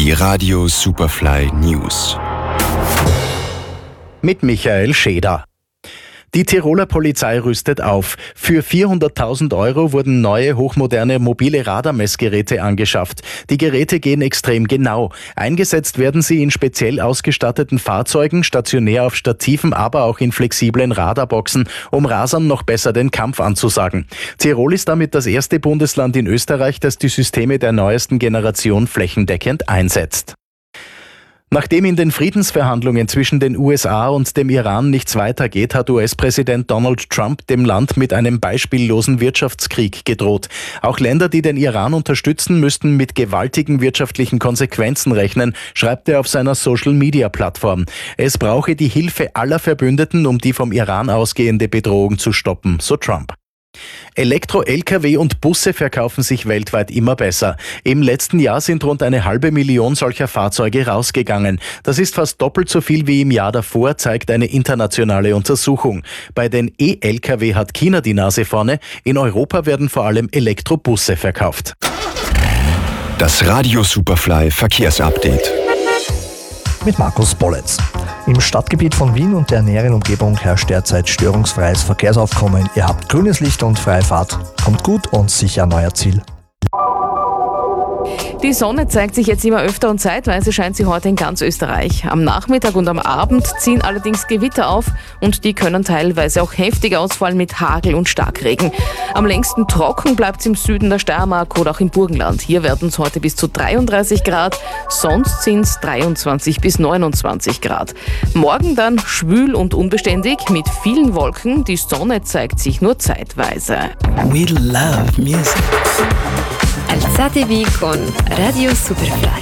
Die Radio Superfly News. Mit Michael Scheder. Die Tiroler Polizei rüstet auf. Für 400.000 € wurden neue, hochmoderne mobile Radarmessgeräte angeschafft. Die Geräte gehen extrem genau. Eingesetzt werden sie in speziell ausgestatteten Fahrzeugen, stationär auf Stativen, aber auch in flexiblen Radarboxen, um Rasern noch besser den Kampf anzusagen. Tirol ist damit das erste Bundesland in Österreich, das die Systeme der neuesten Generation flächendeckend einsetzt. Nachdem in den Friedensverhandlungen zwischen den USA und dem Iran nichts weitergeht, hat US-Präsident Donald Trump dem Land mit einem beispiellosen Wirtschaftskrieg gedroht. Auch Länder, die den Iran unterstützen, müssten mit gewaltigen wirtschaftlichen Konsequenzen rechnen, schreibt er auf seiner Social-Media-Plattform. Es brauche die Hilfe aller Verbündeten, um die vom Iran ausgehende Bedrohung zu stoppen, so Trump. Elektro-Lkw und Busse verkaufen sich weltweit immer besser. Im letzten Jahr sind rund 500.000 solcher Fahrzeuge rausgegangen. Das ist fast doppelt so viel wie im Jahr davor, zeigt eine internationale Untersuchung. Bei den E-Lkw hat China die Nase vorne. In Europa werden vor allem Elektrobusse verkauft. Das Radio Superfly Verkehrsupdate. Mit Markus Bolletz. Im Stadtgebiet von Wien und der näheren Umgebung herrscht derzeit störungsfreies Verkehrsaufkommen. Ihr habt grünes Licht und freie Fahrt. Kommt gut und sicher an euer Ziel. Die Sonne zeigt sich jetzt immer öfter und zeitweise scheint sie heute in ganz Österreich. Am Nachmittag und am Abend ziehen allerdings Gewitter auf und die können teilweise auch heftig ausfallen mit Hagel und Starkregen. Am längsten trocken bleibt es im Süden der Steiermark oder auch im Burgenland. Hier werden es heute bis zu 33 Grad, sonst sind es 23 bis 29 Grad. Morgen dann schwül und unbeständig mit vielen Wolken. Die Sonne zeigt sich nur zeitweise. We love music. Alzatevi con Radio Superfly.